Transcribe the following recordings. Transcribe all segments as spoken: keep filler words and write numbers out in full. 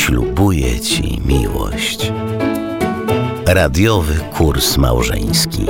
ślubuję ci miłość. Radiowy kurs małżeński.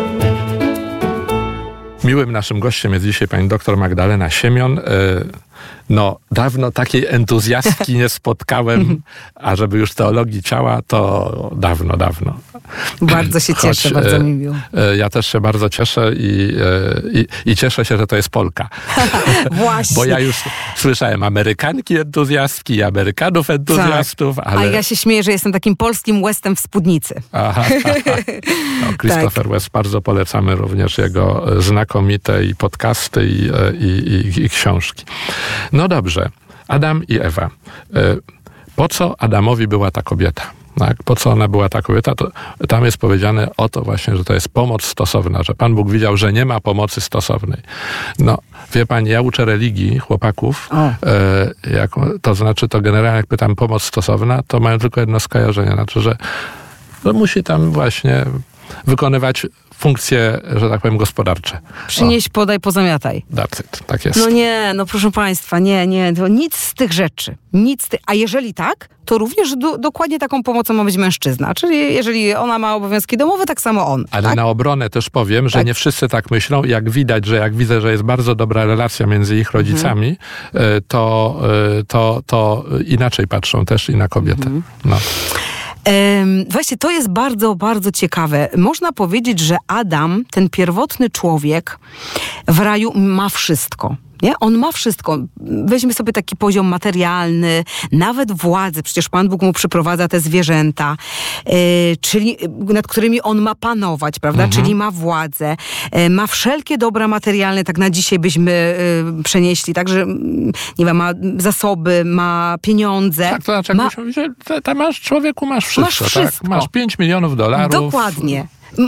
Miłym naszym gościem jest dzisiaj pani doktor Magdalena Siemion. No, dawno takiej entuzjastki nie spotkałem, a żeby już teologii ciała, to dawno, dawno. Bardzo się cieszę, Choć, bardzo mi miło. Ja też się bardzo cieszę i, i, i cieszę się, że to jest Polka. Właśnie. Bo ja już słyszałem Amerykanki entuzjastki i Amerykanów entuzjastów, tak. ale... A ja się śmieję, że jestem takim polskim Westem w spódnicy. Aha, aha. No, Christopher tak. West, bardzo polecamy również jego znakomite i podcasty i, i, i, i książki. No dobrze, Adam i Ewa. Po co Adamowi była ta kobieta? Tak? Po co ona była ta kobieta? To, tam jest powiedziane o to właśnie, że to jest pomoc stosowna, że Pan Bóg widział, że nie ma pomocy stosownej. No, wie pani, ja uczę religii chłopaków, e, jak, to znaczy to generalnie jak pytam pomoc stosowna, to mają tylko jedno skojarzenie, znaczy, że no, musi tam właśnie wykonywać funkcje, że tak powiem, gospodarcze. Przynieś, o. podaj, pozamiataj. That's it. Tak jest. No nie, no proszę państwa, nie, nie, to nic z tych rzeczy. Nic z ty... A jeżeli tak, to również do, dokładnie taką pomocą ma być mężczyzna. Czyli jeżeli ona ma obowiązki domowe, tak samo on. Ale tak? na obronę też powiem, że tak. nie wszyscy tak myślą. Jak widać, że jak widzę, że jest bardzo dobra relacja między ich rodzicami, mhm. to, to, to inaczej patrzą też i na kobietę. Mhm. No. Um, właśnie to jest bardzo, bardzo ciekawe. Można powiedzieć, że Adam, ten pierwotny człowiek w raju ma wszystko. Nie? On ma wszystko. Weźmy sobie taki poziom materialny, nawet władzę. Przecież Pan Bóg mu przyprowadza te zwierzęta, yy, czyli nad którymi on ma panować, prawda? Mhm. Czyli ma władzę. Yy, ma wszelkie dobra materialne, tak na dzisiaj byśmy yy, przenieśli. Także, nie wiem, ma zasoby, ma pieniądze. Tak, to znaczy, ma... mówić, że ty masz, człowieku, masz wszystko. Masz wszystko. Tak? Masz pięć milionów dolarów. Dokładnie.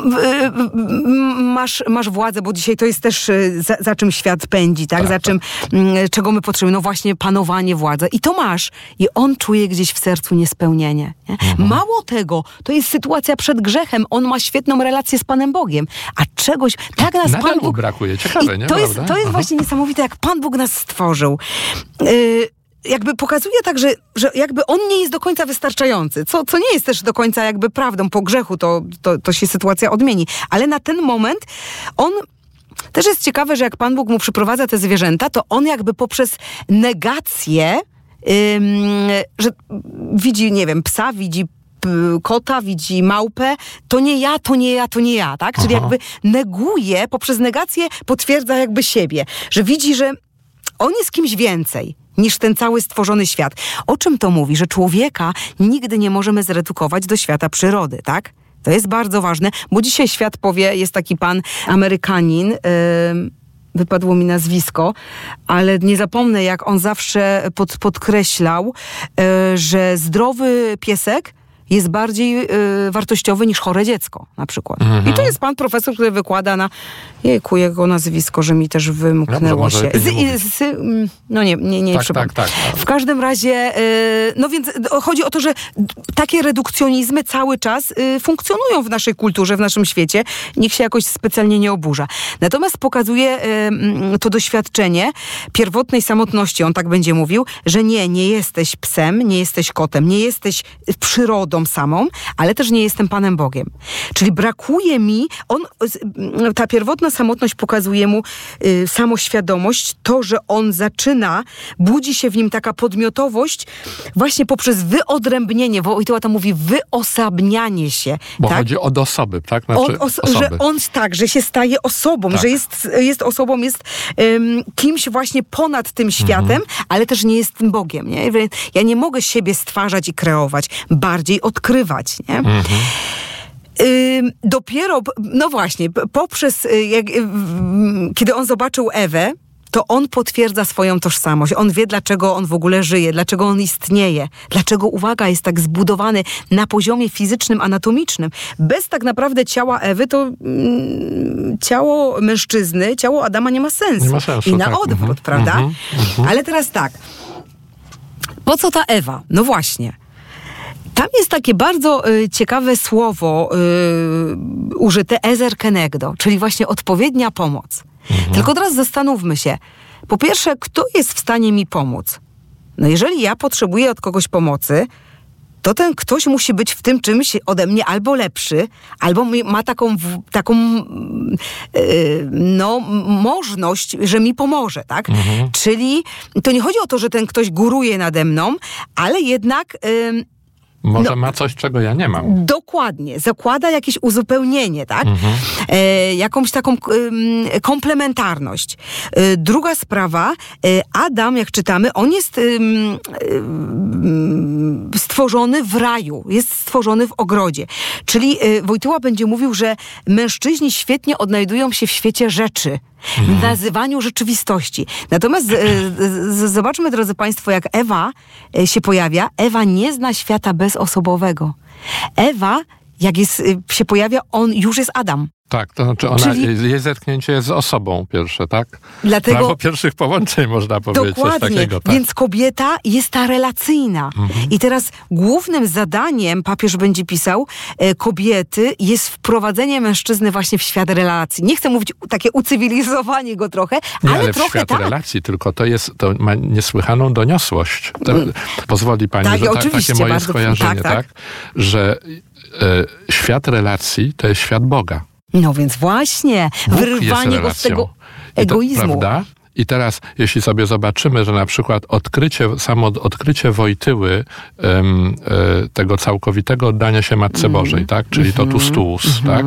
Masz, masz władzę, bo dzisiaj to jest też za, za czym świat pędzi, tak? tak za czym, tak. czego my potrzebujemy. No właśnie panowanie, władzę. I to masz. I on czuje gdzieś w sercu niespełnienie. Nie? Mhm. Mało tego, to jest sytuacja przed grzechem. On ma świetną relację z Panem Bogiem. A czegoś, tak nas Nadal Pan Bóg... brakuje. Ciekawe, I nie? To jest, Prawda? to jest właśnie niesamowite, jak Pan Bóg nas stworzył. Yy, jakby pokazuje tak, że, że jakby on nie jest do końca wystarczający, co, co nie jest też do końca jakby prawdą. Po grzechu to, to, to się sytuacja odmieni. Ale na ten moment on... Też jest ciekawe, że jak Pan Bóg mu przyprowadza te zwierzęta, to on jakby poprzez negację, ym, że widzi, nie wiem, psa, widzi kota, widzi małpę, to nie ja, to nie ja, to nie ja, tak? Czyli Aha. jakby neguje, poprzez negację potwierdza jakby siebie, że widzi, że on jest kimś więcej niż ten cały stworzony świat. O czym to mówi? Że człowieka nigdy nie możemy zredukować do świata przyrody, tak? To jest bardzo ważne, bo dzisiaj świat powie, jest taki pan Amerykanin, yy, wypadło mi nazwisko, ale nie zapomnę, jak on zawsze pod, podkreślał, yy, że zdrowy piesek jest bardziej y, wartościowy niż chore dziecko, na przykład. Mhm. I to jest pan profesor, który wykłada na... Jejku, jego nazwisko, że mi też wymknęło Dobrze, się. Z, z, z, no nie, nie, nie tak, przypomnę. tak, tak. W każdym razie, y, no więc chodzi o to, że takie redukcjonizmy cały czas y, funkcjonują w naszej kulturze, w naszym świecie. Nikt się jakoś specjalnie nie oburza. Natomiast pokazuje y, to doświadczenie pierwotnej samotności, on tak będzie mówił, że nie, nie jesteś psem, nie jesteś kotem, nie jesteś przyrodą samą, ale też nie jestem Panem Bogiem. Czyli brakuje mi, on, ta pierwotna samotność pokazuje mu y, samoświadomość, to, że on zaczyna, budzi się w nim taka podmiotowość właśnie poprzez wyodrębnienie, bo Wojtyła tam mówi wyosabnianie się. Bo tak? chodzi od osoby, tak? Znaczy od os- że on tak, że się staje osobą, tak. że jest, jest osobą, jest um, kimś właśnie ponad tym światem, mhm. ale też nie jest tym Bogiem. Nie? Ja nie mogę siebie stwarzać i kreować, bardziej odkrywać. Nie? Mhm. Yy, dopiero, no właśnie, poprzez, jak, yy, kiedy on zobaczył Ewę, to on potwierdza swoją tożsamość. On wie, dlaczego on w ogóle żyje, dlaczego on istnieje, dlaczego, uwaga, jest tak zbudowany na poziomie fizycznym, anatomicznym. Bez tak naprawdę ciała Ewy to mm, ciało mężczyzny, ciało Adama nie ma sensu. Nie ma sensu, I na tak. odwrót, mhm. prawda? Mhm. Mhm. Ale teraz tak. Po co ta Ewa? No właśnie. Tam jest takie bardzo y, ciekawe słowo y, użyte, ezer kenegdo, czyli właśnie odpowiednia pomoc. Mhm. Tylko teraz zastanówmy się. Po pierwsze, kto jest w stanie mi pomóc? No jeżeli ja potrzebuję od kogoś pomocy, to ten ktoś musi być w tym czymś ode mnie albo lepszy, albo ma taką, taką yy, no, możliwość, że mi pomoże, tak? Mhm. Czyli to nie chodzi o to, że ten ktoś góruje nade mną, ale jednak... Yy, Może no, ma coś, czego ja nie mam. Dokładnie. Zakłada jakieś uzupełnienie, tak? Mhm. E, jakąś taką e, komplementarność. E, druga sprawa, e, Adam, jak czytamy, on jest e, e, stworzony w raju, jest stworzony w ogrodzie. Czyli e, Wojtyła będzie mówił, że mężczyźni świetnie odnajdują się w świecie rzeczy. Mhm. W nazywaniu rzeczywistości. Natomiast e, z, zobaczmy, drodzy Państwo, jak Ewa e, się pojawia. Ewa nie zna świata bezosobowego. Ewa, jak jest, się pojawia, on już jest Adam. Tak, to znaczy ona, Czyli... jej zetknięcie jest z osobą pierwsze, tak? Dlatego... Prawo pierwszych połączeń, można powiedzieć. Dokładnie, coś takiego, tak. Więc kobieta jest ta relacyjna. Mhm. I teraz głównym zadaniem, papież będzie pisał, e, kobiety jest wprowadzenie mężczyzny właśnie w świat relacji. Nie chcę mówić takie ucywilizowanie go trochę, Nie, ale, ale trochę w świat tak. relacji, tylko to jest, to ma niesłychaną doniosłość. To, mm. Pozwoli pani, tak, że ta, oczywiście, takie moje bardzo, skojarzenie, tak, tak. tak? Że e, świat relacji to jest świat Boga. No więc właśnie, Bóg wyrwanie go z tego egoizmu. I to, prawda? I teraz, jeśli sobie zobaczymy, że na przykład odkrycie, samo odkrycie Wojtyły um, e, tego całkowitego oddania się Matce mm. Bożej, tak? Czyli mm-hmm. totus tuus, mm-hmm. tak?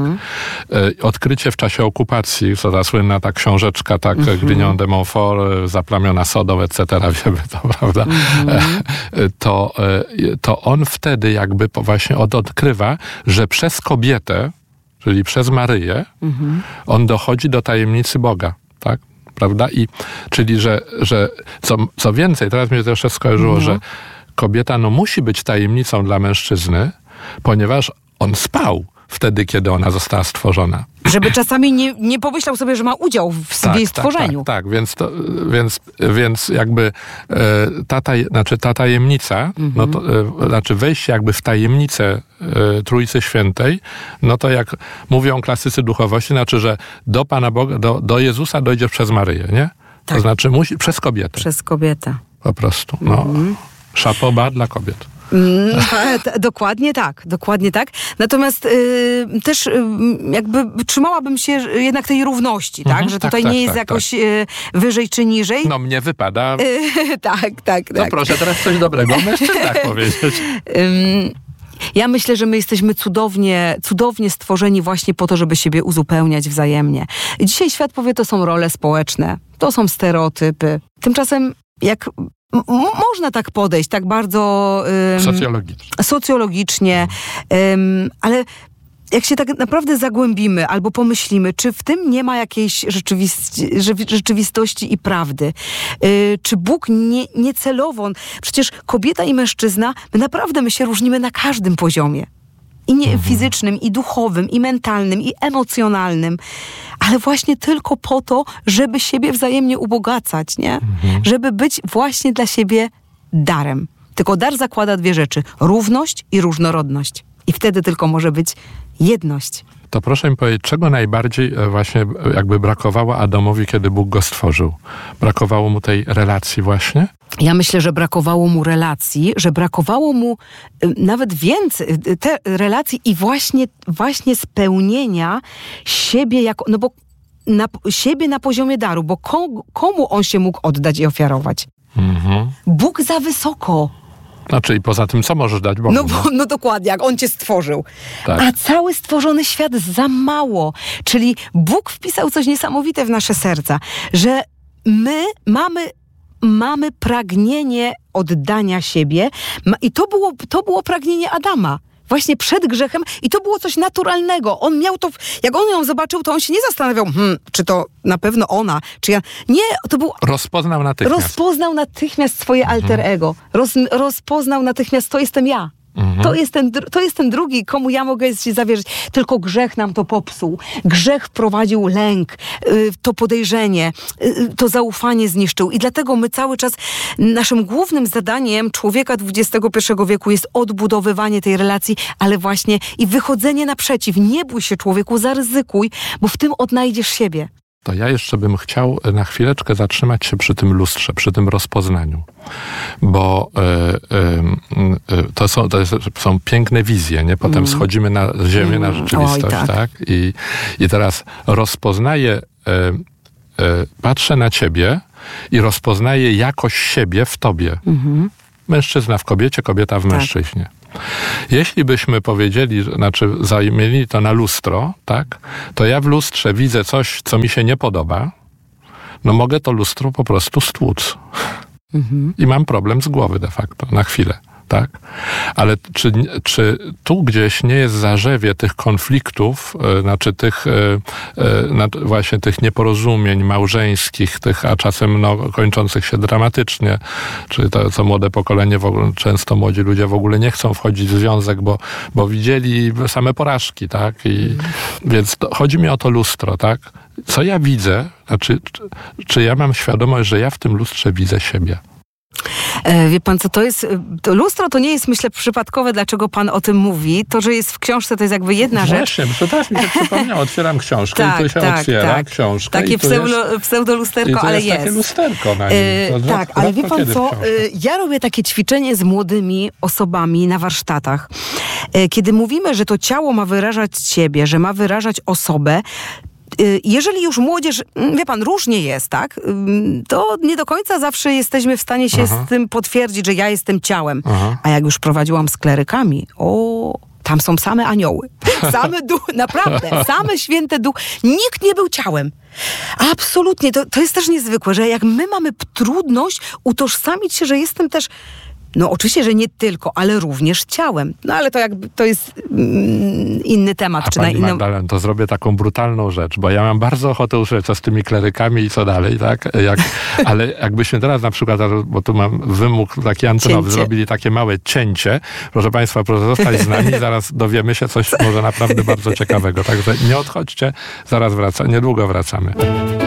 E, odkrycie w czasie okupacji, co ta słynna ta książeczka, tak, mm-hmm. Grignon de Montfort, zaplamiona sodą, et cetera, wiemy to, prawda? Mm-hmm. E, to, e, to on wtedy jakby właśnie od, odkrywa, że przez kobietę, czyli przez Maryję, mhm. on dochodzi do tajemnicy Boga, tak? Prawda? I czyli, że, że co, co więcej, teraz mnie to jeszcze skojarzyło, no. że kobieta no, musi być tajemnicą dla mężczyzny, ponieważ on spał wtedy, kiedy ona została stworzona. Żeby czasami nie, nie pomyślał sobie, że ma udział w tak, jej stworzeniu. Tak, tak, tak. Więc, to, więc, więc jakby e, ta, taj, znaczy ta tajemnica, mhm. no to, e, znaczy wejście jakby w tajemnicę e, Trójcy Świętej, no to jak mówią klasycy duchowości, znaczy, że do Pana Boga, do, do Jezusa dojdziesz przez Maryję, nie? Tak. To znaczy musi, przez kobietę. Przez kobietę. Po prostu. No. Mhm. Chapeau bas dla kobiet. Mm, ta, dokładnie tak, dokładnie tak. Natomiast y, też y, jakby trzymałabym się jednak tej równości, mhm, tak? Że tak, tutaj tak, nie jest tak, jakoś tak. Y, wyżej czy niżej. No mnie wypada. Y, tak, tak, No tak. proszę teraz coś dobrego o mężczyznach powiedzieć. Ym, Ja myślę, że my jesteśmy cudownie, cudownie stworzeni właśnie po to, żeby siebie uzupełniać wzajemnie. Dzisiaj świat powie, to są role społeczne, to są stereotypy. Tymczasem jak m- można tak podejść, tak bardzo... Ym, socjologicznie. Socjologicznie, ym, ale jak się tak naprawdę zagłębimy albo pomyślimy, czy w tym nie ma jakiejś rzeczywistości, rzeczywistości i prawdy. Yy, czy Bóg nie, niecelowo... Przecież kobieta i mężczyzna, my naprawdę my się różnimy na każdym poziomie. I nie, mhm. fizycznym, i duchowym, i mentalnym, i emocjonalnym. Ale właśnie tylko po to, żeby siebie wzajemnie ubogacać, nie? Mhm. Żeby być właśnie dla siebie darem. Tylko dar zakłada dwie rzeczy. Równość i różnorodność. I wtedy tylko może być jedność. To proszę mi powiedzieć, czego najbardziej właśnie jakby brakowało Adamowi, kiedy Bóg go stworzył? Brakowało mu tej relacji właśnie? Ja myślę, że brakowało mu relacji, że brakowało mu nawet więcej te relacji i właśnie, właśnie spełnienia siebie jako, no bo na, siebie na poziomie daru, bo komu, komu on się mógł oddać i ofiarować? Mhm. Bóg za wysoko. Znaczy i poza tym, co możesz dać Bogu? No, bo, no dokładnie, jak On cię stworzył. Tak. A cały stworzony świat za mało. Czyli Bóg wpisał coś niesamowite w nasze serca, że my mamy, mamy pragnienie oddania siebie i to było, to było pragnienie Adama. Właśnie przed grzechem i to było coś naturalnego. On miał to, jak on ją zobaczył, to on się nie zastanawiał, hmm, czy to na pewno ona, czy ja... Nie, to był... Rozpoznał natychmiast. Rozpoznał natychmiast swoje alter ego. Roz, rozpoznał natychmiast, to jestem ja. Mhm. To, jest ten, to jest ten drugi, komu ja mogę się zawierzyć. Tylko grzech nam to popsuł. Grzech wprowadził lęk, to podejrzenie, to zaufanie zniszczył. I dlatego my cały czas, naszym głównym zadaniem człowieka dwudziestego pierwszego wieku jest odbudowywanie tej relacji, ale właśnie i wychodzenie naprzeciw. Nie bój się, człowieku, zaryzykuj, bo w tym odnajdziesz siebie. to ja jeszcze bym chciał na chwileczkę zatrzymać się przy tym lustrze, przy tym rozpoznaniu. Bo y, y, y, to, są, to jest, są piękne wizje, nie? Potem mm. schodzimy na ziemię, mm. na rzeczywistość, Oj, tak? tak? I, I teraz rozpoznaję, y, y, patrzę na ciebie i rozpoznaję jakość siebie w tobie. Mm-hmm. Mężczyzna w kobiecie, kobieta w tak. mężczyźnie. Jeśli byśmy powiedzieli, znaczy zamienili to na lustro, tak, to ja w lustrze widzę coś, co mi się nie podoba, no mogę to lustro po prostu stłuc. Mhm. I mam problem z głowy de facto, na chwilę. Tak? Ale czy, czy tu gdzieś nie jest zarzewie tych konfliktów, yy, znaczy tych yy, yy, właśnie tych nieporozumień małżeńskich, tych, a czasem no, kończących się dramatycznie, czy to, co młode pokolenie, w ogóle, często młodzi ludzie w ogóle nie chcą wchodzić w związek, bo, bo widzieli same porażki, tak? I, mm. Więc to, chodzi mi o to lustro, tak? Co ja widzę, znaczy, czy, czy ja mam świadomość, że ja w tym lustrze widzę siebie? Wie pan, co to jest? To lustro to nie jest, myślę, przypadkowe, dlaczego pan o tym mówi. To, że jest w książce, to jest jakby jedna Właśnie, rzecz. Właśnie, bo teraz mi się przypomniało. Otwieram książkę tak, i tu się tak, otwiera tak. książkę. Takie pseudo, jest, pseudolusterko, ale jest. jest takie lusterko na nim. Yy, tak, ale wie pan co? Ja robię takie ćwiczenie z młodymi osobami na warsztatach. Kiedy mówimy, że to ciało ma wyrażać siebie, że ma wyrażać osobę, jeżeli już młodzież, wie pan, różnie jest, tak? To nie do końca zawsze jesteśmy w stanie się Aha. z tym potwierdzić, że ja jestem ciałem. Aha. A jak już prowadziłam z klerykami, o, tam są same anioły. Same duchy, naprawdę, same święte duchy. Nikt nie był ciałem. Absolutnie. To, to jest też niezwykłe, że jak my mamy trudność utożsamić się, że jestem też no oczywiście, że nie tylko, ale również ciałem. No ale to jakby to jest mm, inny temat. A czy pani na inną... Magdaleno, to zrobię taką brutalną rzecz, bo ja mam bardzo ochotę usłyszeć, co z tymi klerykami i co dalej, tak? Jak, ale jakbyśmy teraz na przykład, bo tu mam wymóg taki antenowy, cięcie. Zrobili takie małe cięcie. Proszę państwa, proszę zostać z nami, zaraz dowiemy się coś może naprawdę bardzo ciekawego. Także nie odchodźcie, zaraz wracamy, niedługo wracamy.